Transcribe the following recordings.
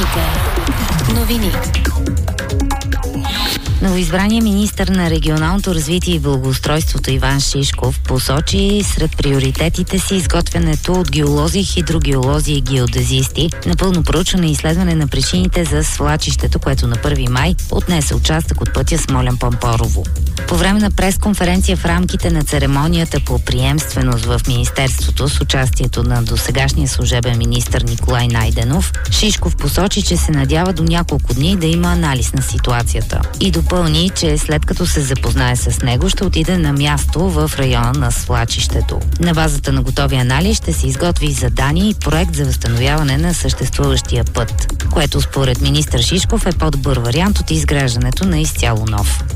Вероника. Новини. Новоизбраният министър на регионалното развитие и благоустройството Иван Шишков посочи сред приоритетите си изготвянето от геолози, хидрогеолози и геодезисти на пълно проучване и изследване на причините за свлачището, което на 1 май отнесе участък от пътя Смолян-Пампорово. По време на пресконференция в рамките на церемонията по приемственост в Министерството с участието на досегашния служебен министър Николай Найденов, Шишков посочи, че се надява до няколко дни да има анализ на ситуацията. И допълни, че след като се запознае с него, ще отиде на място в района на свлачището. На базата на готовия анализ ще се изготви задание и проект за възстановяване на съществуващия път, което според министър Шишков е по-добър вариант от изграждането на изцяло нов.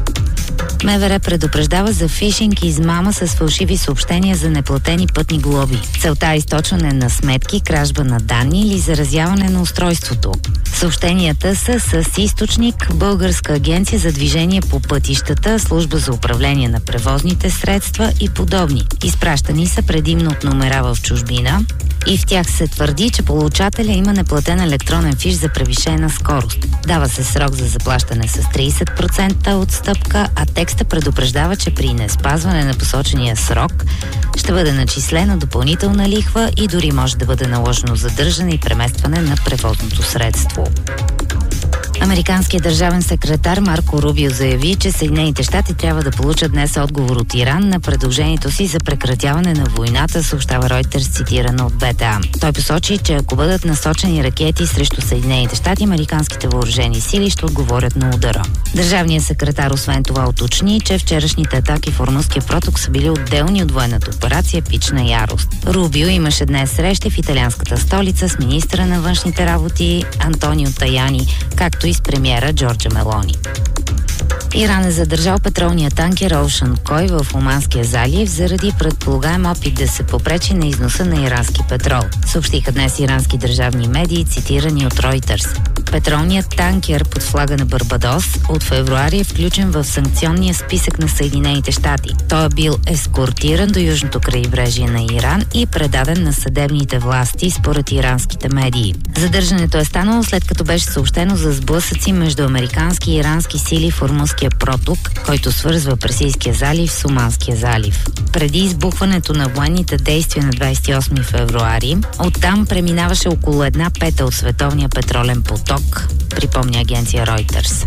МВР предупреждава за фишинг и измама с фалшиви съобщения за неплатени пътни глоби. Целта е източване на сметки, кражба на данни или заразяване на устройството. Съобщенията са с източник Българска агенция за движение по пътищата, служба за управление на превозните средства и подобни. Изпращани са предимно от номера в чужбина и в тях се твърди, че получателя има неплатен електронен фиш за превишена скорост. Дава се срок за заплащане с 30% отстъпка, а текста предупреждава, че при неспазване на посочения срок ще бъде начислена допълнителна лихва и дори може да бъде наложено задържане и преместване на превозното средство. Американският държавен секретар Марко Рубио заяви, че Съединените щати трябва да получат днес отговор от Иран на предложението си за прекратяване на войната, съобщава Reuters, цитирана от БТА. Той посочи, че ако бъдат насочени ракети срещу Съединените щати, американските въоръжени сили ще отговорят на удара. Държавният секретар освен това уточни, че вчерашните атаки в Ормузския проток са били отделни от военната операция Пична ярост. Рубио имаше днес срещи в италианската столица с министъра на външните работи Антонио Таяни, както и с премиера Джорджа Мелони. Иран е задържал петролния танкер Ocean Koi в Оманския залив заради предполагаем опит да се попречи на износа на ирански петрол. Съобщиха днес ирански държавни медии, цитирани от Reuters. Петролният танкер под флага на Барбадос от февруари е включен в санкционния списък на Съединените щати. Той е бил ескортиран до южното крайбрежие на Иран и предаден на съдебните власти, според иранските медии. Задържането е станало след като беше съобщено за сблъсъци между американски и ирански сили в Ормузския проток, който свързва Персийския залив с Оманския залив. Преди избухването на военните действия на 28 февруари, оттам преминаваше около 1/5 от световния петролен поток, припомня агенция Reuters.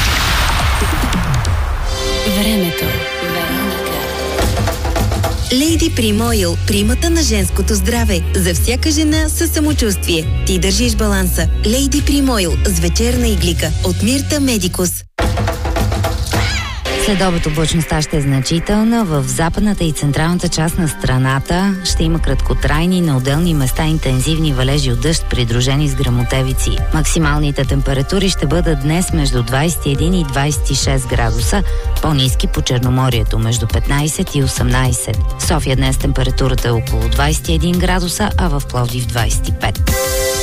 Времето. Лейди Прим Ойл, примата на женското здраве. За всяка жена със самочувствие. Ти държиш баланса. Лейди Прим Ойл с вечерна иглика от Мирта Медикус. Следобед облачността ще е значителна. В западната и централната част на страната ще има краткотрайни на отделни места интензивни валежи от дъжд, придружени с гръмотевици. Максималните температури ще бъдат днес между 21 и 26 градуса, по-ниски по Черноморието между 15 и 18. В София днес температурата е около 21 градуса, а в Пловдив 25.